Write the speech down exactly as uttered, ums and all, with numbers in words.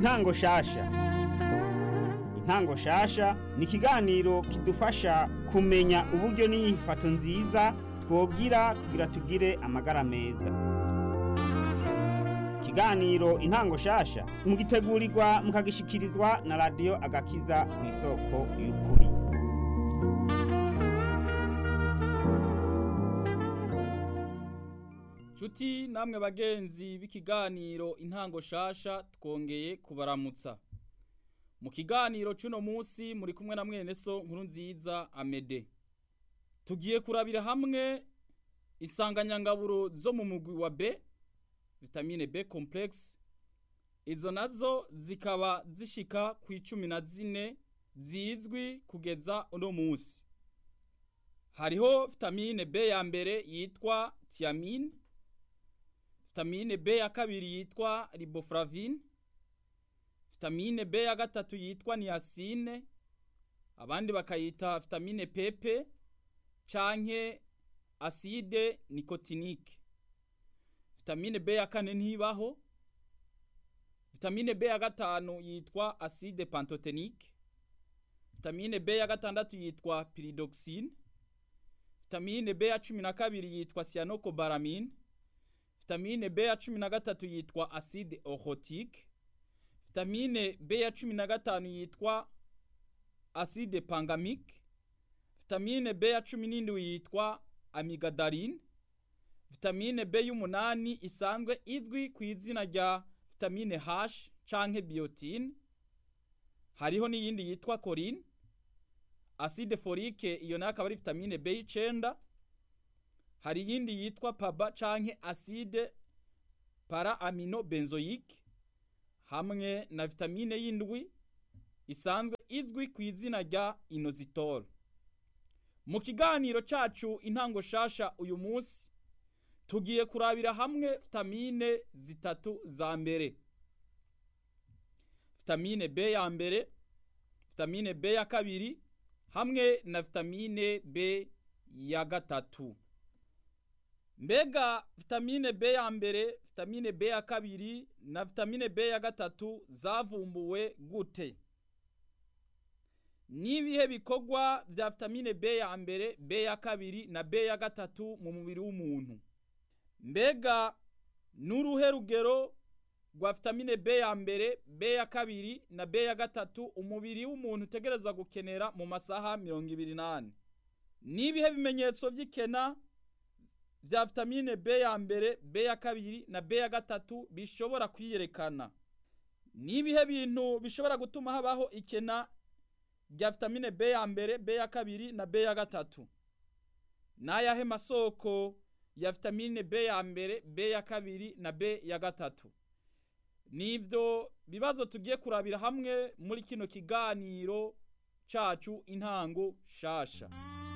intango shasha. Intango shasha ni ikiganiro kidufasha kumenya uburyo n'inyifato nziza twogira kugira tugire amagara meza. Ikiganiro intango shasha mugitegurirwa mukagishikirizwa na radio Agakiza ku isoko y'ukuri. Chuti namwe bagenzi b'ikiganiro intango shasha twongeye kubaramutsa. Mu kiganiro cuno musi muri kumwe na mwene so nkuru nziza Amede. Tugiye kurabira hamwe isanganyangaburo zo mu mugwi wa B, vitamine B complex. Izo nazo zikaba zishika ku icumi na zine zizwi kugeza uno musi. Hariho vitamine B ya mbere yitwa thiamine, vitamine B ya kabiri yitwa riboflavine, vitamine B ya gatatu yitwa niacine, abandi bakayita vitamine P P canke acide nicotinique. Vitamine B ya kane ntibaho. Vitamine B ya gatanu yitwa acide pantotenique. Vitamine B ya gatandatu yitwa pyridoxine. Vitamine B ya cumi na kabiri yitwa cyanocobalamin. Vitamine B ya cumi na gatatu yitwa acide oxotique. Vitamine B ya cumi na gatanu yitwa acide pangamique. Vitamine B ya cumi n'indwi yitwa amigdaline. Vitamine B y'umunani isanzwe izwi ku izina rya vitamine H canke biotine. Hariho n'iyindi yitwa choline. Acide folique iyo nayo akaba ari vitamine B y'icenda. Hari yindi yitwa P A B A canke acide para-amino-benzoique hamwe na vitamine y'indwi isanzwe izwi ku izina rya inositol. Mu kiganiro cacu intango shasha uyu munsi tugiye kurabira hamwe vitamine zitatu za mbere. Vitamine B ya mbere, vitamine B ya kabiri hamwe na vitamine B ya gatatu. Mbega vitamine B ya mbere, vitamine B ya kabiri na vitamine B ya gatatu zavumbuwe gute? Nibihe bikorwa vya vitamine B ya mbere, B ya kabiri na B ya gatatu mu mubiri w'umuntu? Mbega nuruhe rugero rwa vitamine B ya mbere, B ya kabiri na B ya gatatu umubiri w'umuntu utegerezwa gukenera mu masaha mirongo ibiri n'ane? Nibihe bimenyetso vy'ikena vya vitamine B ya mbere, B ya kabiri na B ya gatatu bishobora kwiyerekana? Nibihe bintu bishobora gutuma habaho ikena rya vitamine B ya mbere, B ya kabiri na B ya gatatu? Nayahe masoko ya vitamine B ya mbere, B ya kabiri na B ya gatatu? Nivyo bibazo tugiye kurabira hamwe muri kino kiganiro cacu intango shasha.